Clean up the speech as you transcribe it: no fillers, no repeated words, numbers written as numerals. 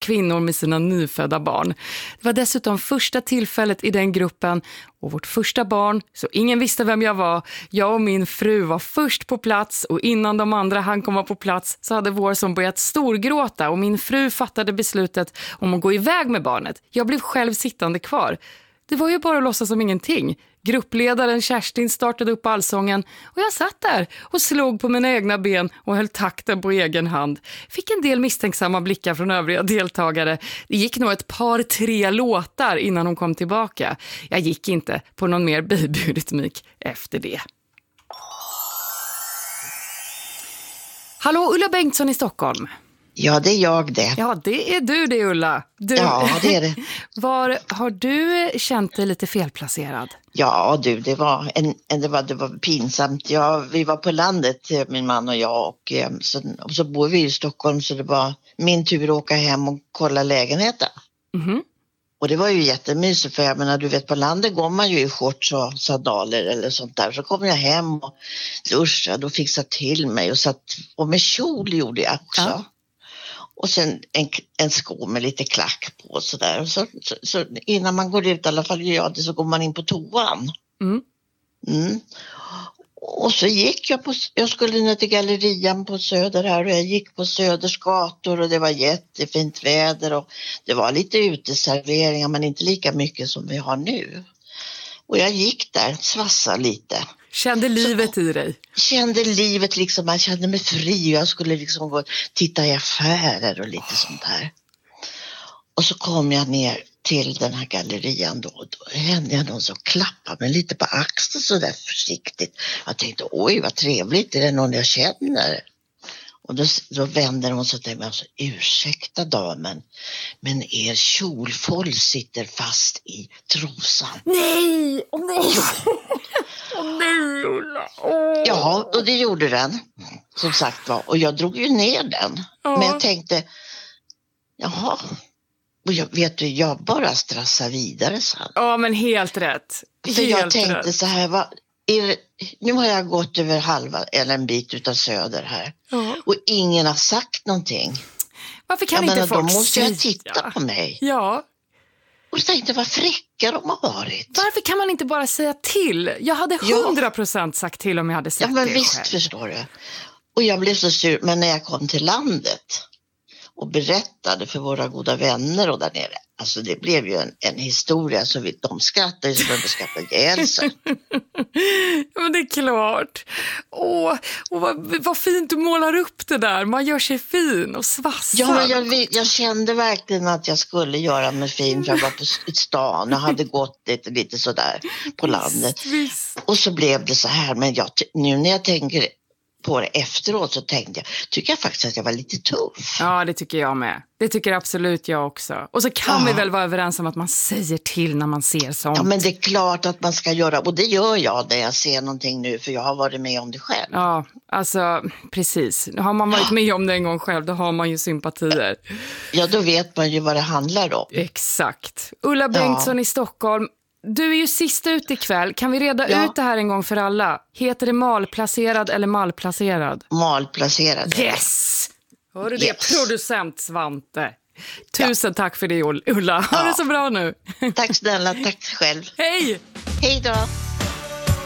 kvinnor med sina nyfödda barn. Det var dessutom första tillfället i den gruppen och vårt första barn, så ingen visste vem jag var. Jag och min fru var först på plats och innan de andra hann komma på plats så hade vår son börjat storgråta och min fru fattade beslutet om att gå iväg med barnet. Jag blev själv sittande kvar. Det var ju bara att låtsas som ingenting. Gruppledaren Kerstin startade upp allsången och jag satt där och slog på mina egna ben och höll takten på egen hand. Fick en del misstänksamma blickar från övriga deltagare. Det gick nog ett par 3 låtar innan hon kom tillbaka. Jag gick inte på någon mer babyrytmik efter det. Hallå, Ulla Bengtsson i Stockholm. Ja, det är jag det. Ja, det är du det, Ulla. Ja, det är det. Var har du känt dig lite felplacerad? Ja, det var pinsamt. Vi var på landet, min man och jag, och så bor vi i Stockholm, så det var min tur att åka hem och kolla lägenheten. Mm-hmm. Och det var ju jättemysigt, för jag menar, du vet, på landet går man ju i shorts och sandaler eller sånt där. Så kom jag hem och duschade och fixade till mig och med kjol gjorde jag också. Ja. Och sen en sko med lite klack på och sådär. Så innan man går ut, i alla fall gör det, så går man in på toan. Mm. Och så gick jag skulle ner till gallerian på Söder här, och jag gick på Söders gator och det var jättefint väder och det var lite uteserveringar, men inte lika mycket som vi har nu. Och jag gick där, svassade lite. Kände livet i dig? Kände livet liksom, man kände mig fri. Jag skulle liksom gå och titta i affärer och lite sånt här. Och så kom jag ner till den här gallerian då. Då hände jag någon som klappade mig lite på axeln så där försiktigt. Jag tänkte, oj vad trevligt, är det någon jag känner? Och då vänder hon sig till mig och sa, ursäkta damen, men er kjolfåll sitter fast i trosan. Nej, nej. Nej, Ulla. Ja, och det gjorde den, som sagt var. Och jag drog ju ner den. Men jag tänkte, jaha. Och jag bara strassade vidare sen. Ja, men helt rätt. För jag tänkte så här, nu har jag gått över halva eller en bit utav Söder här. Och ingen har sagt någonting. Varför kan inte folk då måste jag titta på mig. Ja. Och jag tänkte, vad fräcka de har varit. Varför kan man inte bara säga till? Jag hade 100% sagt till om jag hade sett det. Ja, men visst själv. Förstår du. Och jag blev så sur, men när jag kom till landet och berättade för våra goda vänner och där nere, alltså det blev ju en historia, så de skrattade så de skrattade ihjäl sig. Ja, men det är klart. Och vad fint du målar upp det där. Man gör sig fin och svassar. Ja, men jag kände verkligen att jag skulle göra mig fin, för jag var på stan och hade gått lite sådär på landet. Visst. Och så blev det så här, men nu när jag tänker på det efteråt så tycker jag faktiskt att jag var lite tuff. Ja, det tycker jag med. Det tycker absolut jag också. Och så kan vi väl vara överens om att man säger till när man ser sånt. Ja, men det är klart att man ska göra. Och det gör jag när jag ser någonting nu, för jag har varit med om det själv. Ja, alltså precis. Har man varit med om det en gång själv, då har man ju sympatier. Ja, då vet man ju vad det handlar om. Exakt. Ulla Bengtsson i Stockholm. Du är ju sist ut ikväll. Kan vi reda ut det här en gång för alla? Heter det malplacerad eller malplacerad? Malplacerad. Yes! Hör du det, producent Svante? Tusen tack för det, Ulla. Ha det så bra nu. Tack snälla, tack själv. Hej! Hej då.